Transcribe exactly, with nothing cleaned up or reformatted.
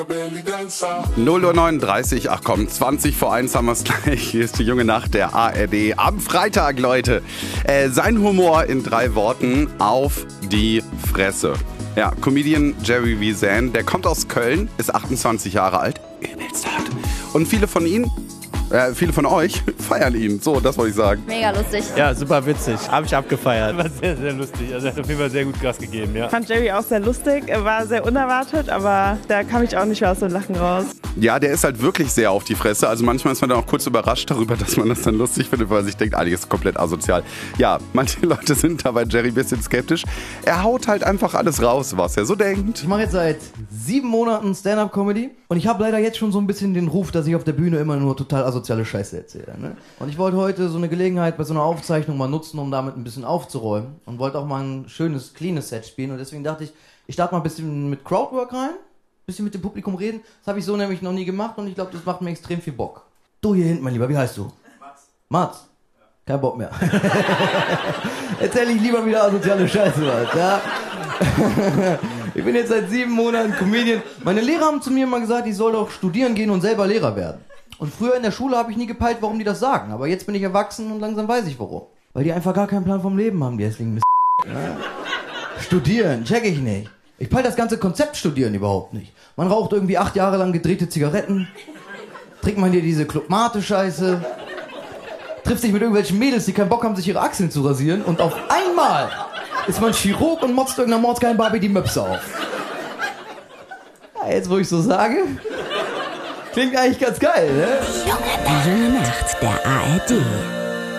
null Uhr neununddreißig, ach komm, zwanzig vor eins haben wir es gleich. Hier ist die junge Nacht der A R D am Freitag, Leute. Äh, sein Humor in drei Worten: auf die Fresse. Ja, Comedian Jerry Wiesan, der kommt aus Köln, ist achtundzwanzig Jahre alt, übelst hart. Und viele von ihnen, äh, viele von euch feiern ihn. So, das wollte ich sagen. Mega lustig. Ja, super witzig. Habe ich abgefeiert. War sehr, sehr lustig. Also er hat auf jeden Fall sehr gut Gas gegeben, ja. Ich fand Jerry auch sehr lustig. Er war sehr unerwartet, aber da kam ich auch nicht mehr aus dem Lachen raus. Ja, der ist halt wirklich sehr auf die Fresse. Also manchmal ist man dann auch kurz überrascht darüber, dass man das dann lustig findet, weil man sich denkt, ah, die ist komplett asozial. Ja, manche Leute sind da bei Jerry ein bisschen skeptisch. Er haut halt einfach alles raus, was er so denkt. Ich mache jetzt seit sieben Monaten Stand-Up-Comedy und ich habe leider jetzt schon so ein bisschen den Ruf, dass ich auf der Bühne immer nur total asoziale Scheiße erzähle. Ne? Und ich wollte heute so eine Gelegenheit bei so einer Aufzeichnung mal nutzen, um damit ein bisschen aufzuräumen und wollte auch mal ein schönes, cleanes Set spielen und deswegen dachte ich, ich starte mal ein bisschen mit Crowdwork rein. Bisschen mit dem Publikum reden. Das habe ich so nämlich noch nie gemacht und ich glaube, das macht mir extrem viel Bock. Du hier hinten, mein Lieber, wie heißt du? Mats. Mats? Kein Bock mehr. Erzähl ich lieber wieder asoziale Scheiße was, ja? Ich bin jetzt seit sieben Monaten Comedian. Meine Lehrer haben zu mir immer gesagt, ich soll doch studieren gehen und selber Lehrer werden. Und früher in der Schule habe ich nie gepeilt, warum die das sagen. Aber jetzt bin ich erwachsen und langsam weiß ich warum. Weil die einfach gar keinen Plan vom Leben haben, die hässlichen Mist. Ja? Studieren, check ich nicht. Ich peil das ganze Konzept Studieren überhaupt nicht. Man raucht irgendwie acht Jahre lang gedrehte Zigaretten, trinkt man hier diese Club-Mate-Scheiße, trifft sich mit irgendwelchen Mädels, die keinen Bock haben, sich ihre Achseln zu rasieren und auf einmal ist man Chirurg und motzt irgendeiner mordsgeilen Barbie die Möpse auf. Ja, jetzt wo ich so sage, klingt eigentlich ganz geil, ne? Die junge Nacht der A R D.